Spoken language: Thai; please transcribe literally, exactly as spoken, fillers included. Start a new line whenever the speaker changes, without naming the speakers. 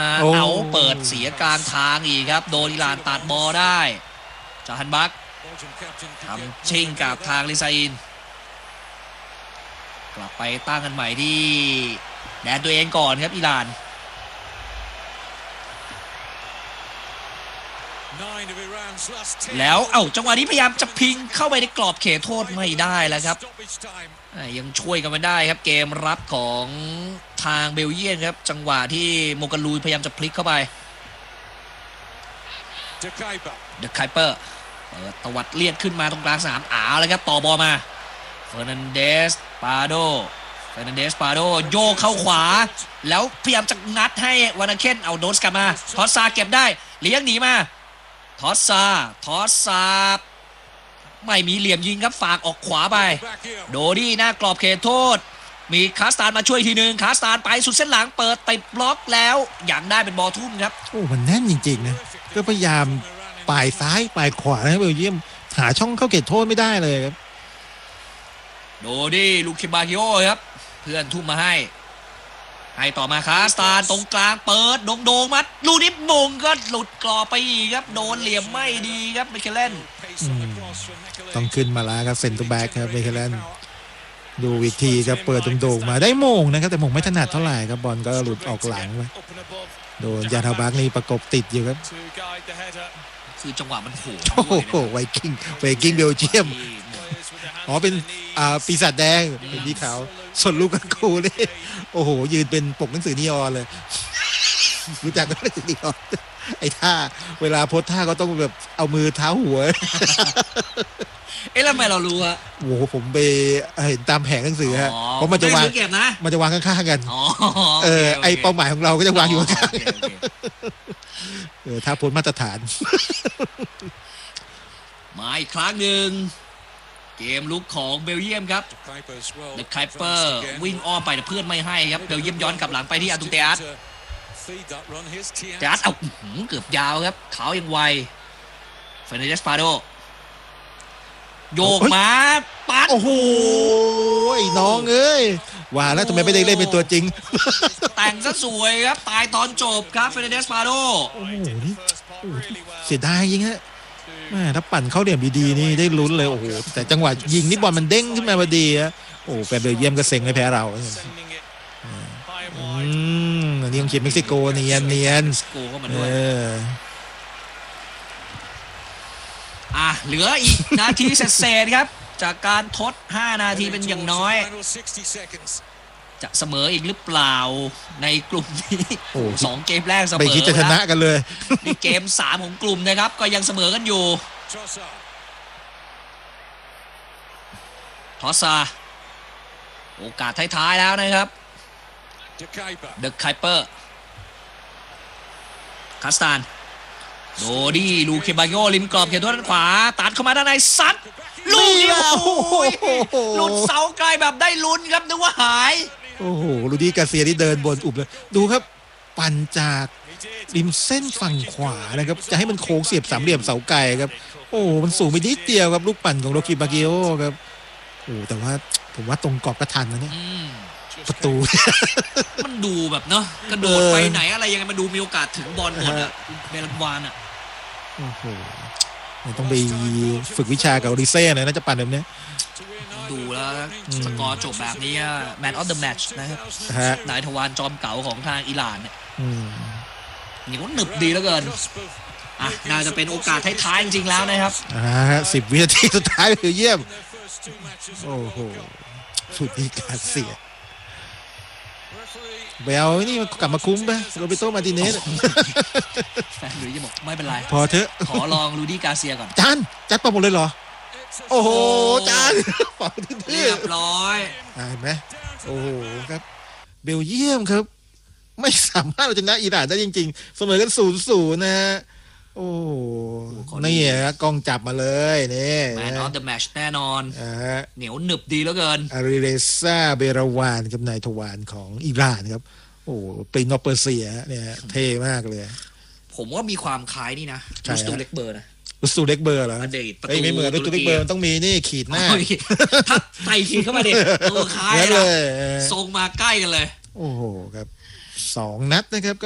เอาเปิดเสียกลางทางอีกครับโดนอิหร่านตัดบอลได้จาฮันบักทำชิงกับทางลิซาอินกลับไปตั้งกันใหม่ที่แดนตัวเองก่อนครับอิหร่านแล้วเอ้าจังหวะนี้พยายามจะพิงเข้าไปในกรอบเขตโทษไม่ได้แล้วครับยังช่วยกันไม่ได้ครับเกมรับของทางเบลเยียมครับจังหวะที่โมกาลูพยายามจะพลิกเข้าไปเดอะไคเปอร์เปิดตวัดเลียดขึ้นมาตรงกลางสนามอ้าวเลยครับต่อบอลมาเฟอร์นันเดสปาโดเฟอร์นันเดสปาโดโยกเข้าขวาแล้วพยายามจะงัดให้วานาเคนเอาโดนสกลับมาทอสซาเก็บได้เลี้ยงหนีมาทอสซาทอสซาไม่มีเหลี่ยมยิงครับฝากออกขวาไปโดดี้หน้ากรอบเขตโทษมีคาสตานมาช่วยทีนึงคาสตานไปสุดเส้นหลังเปิดติดบล็อกแล้วอย่างได้เป็นบอลทุ่มครับ
โอ้มันแน่นจริงๆนะก็พยายามปลายซ้ายปลายขวานะเบลเยียมหาช่องเข้าเขตโทษไม่ได้เลยครับ
โดดี้ลูคิบาคิโอครับเพื่อนทุ่มมาให้ให้ต่อมาคาสตานตรงกลางเปิดโด่งๆมัดลูนิปมงก็หลุดกรอบไปอีกครับโดนเหลี่ยมไม่ดีครับมิเคเลน
ต้องขึ้นมาแล้วครับเซนเตอร์แบ็กครับมิเคเลนดูวิธีครับเปิดโด่งๆมาได้มงนะครับแต่มงไม่ถนัดเท่าไหร่ครับบอลก็หลุดออกหลังไปโดนยาทาบักนี่ประกบติดอยู่ครับ
คือจังหวะมันโห
โอ้โหไวกิ้งไวกิ้งเบลเยียมอ๋อเป็นอ่าปีศาจแดงเป็นที่เขาส่วนลูกกูนี่โอ้โหยืนเป็นปกหนังสือนีออนเลยรู้จักก็หนังสือนีออนไอ้ท่าเวลาโพสท่าก็ต้องแบบเอามือเท้าหัว
เอ๊ะแล้วทำไมเรารู้อะ
โอ้โหผมไปเห็นตามแผงหนังสือฮะเพราะมันจะวางมันจะวางข้างๆกันเออไอเป้าหมายของเราก็จะวางอยู่ข้างๆเออถ้าพ้นมาตรฐาน
มาอีกครั้งหนึ่งเกมลุกของเบลเยียมครับเดอะไคเปอร์วิ่งอ้อมไปแต่เพื่อนไม่ให้ครับเบลเยียมย้อนกลับหลังไปที่อาตุเตอัสเตอัสเอาเกือบยาวครับเขายังไวเฟอร์นันเดสปาโดโยกมาปัด
โอ้โหน้องเอ้ยว่าแล้วทำไมไม่ได้เล่นเป็นตัวจริง
แต่งซะสวยครับตายตอนจบครับเฟอร์นันเดสปาโด
โอ้โหนี่เสียดายจริงฮะแม่ถ้าปั่นเข้าเหลี่ยมดีๆนี่ได้ลุ้นเลยโอ้โหแต่จังหวะยิงนี่บอลมันเด้งขึ้นมาพอดีอะโอ้แฟนเบลเยียมก็เซ็งไม่แพ้เราอืมนี่ยังเขียนเม็กซิโกเนียนเนียนเออ
อ่ะเหลืออีกนาทีเศษๆครับจากการทดห้านาทีเป็นอย่างน้อยจะเสมออีกหรือเปล่าในกลุ่มนี้โอ้สองเกมแรกเสมอ
ไม่คิดจะชนะกันเลย
นี่เกมสามของกลุ่มนะครับก็ยังเสมอกันอยู่ทอสซาโอกาสท้ายๆแล้วนะครับเดอะไคเปอร์คาสตานโดดี้ลูเคบาโยริมกรอบเขตโทษด้านขวาตัดเข้ามาด้านในซัดลูกเดียวหลุดเสาไกลแบบได้ลุ้นครับนึกว่าหาย
โอ้โหลูดี้กาเซียที่เดินบนอุบเลยดูครับปั่นจากริมเส้นฝั่งขวานะครับจะให้มันโค้งเสียบสามเหลี่ยมเสาไกลครับโอ้มันสูงไปนิดเดียวครับลูกปั่นของโลคิบากิโอครับโอ้แต่ว่าผมว่าตรงกรอบก็ทันนะเนี่ยประตู
มันดูแบบเนาะกระโดดไปไหนอะไรยังไงมันดูมีโอกาสถึงบอลหมดอะเบลันวานอะ
โอ้โหต้องไปฝึกวิชากับโอริเซ่เลยน่าจะปั่นแบบนี้
ดูแล้วสกอร์จบแบบนี้แมนออฟเดอะแมตช์นะครับนายทวารจอมเก๋าของทางอิหร่านเนี่ยนี่ก็หนึบดีเหลือเกินอ่ะน่าจะเป็นโอกาสท้ายๆจริงๆแล้วนะครับ
อ่าสิบวินาทีสุดท้ายคือเยี่ยมโอ้โหสุดที่การเสียเบลนี่กลับมาคุ้มไปโรเบโตมาร์ติเนส
แฟนหรือจะบอกไม่เป็นไร
พอเถอะ
ขอลองลูดี้กาเซียก่อน
จานจัดปะหมดเลยเหรอโอ้โหจาน
เรียบร้อย
เห็นไหมโอ้โหครับเบลเยียมครับไม่สามารถชนะอิหร่านได้จริงๆเสมอกันศูนย์ศูนย์นะฮะโอ้นี่นะกล้องจับมาเลยนี่
แมนออฟเดอะแมตช์แน่นอนเหนียวหนึบดีแล้วเกิน
อาริเรซาเบราวานกับนายทวารของอิหร่านครับโอ้ปรินอเปอร์เซียเนี่ยเท่มากเลย
ผมว่ามีความคล้ายนี่นะลูสตูเล็กเบอร์นะ
ลูสตูเล็กเบอร์เหรอไอ้ไม่เหมือนลูสตูเล็กเบอร์ต้องมีนี่ขีดหน้า
ถ้าใส่ขีดเข้ามาเด็กตัวคล้ายเลยทรงมาใกล้กันเลย
โอ้โหครับสองนัดนะครับ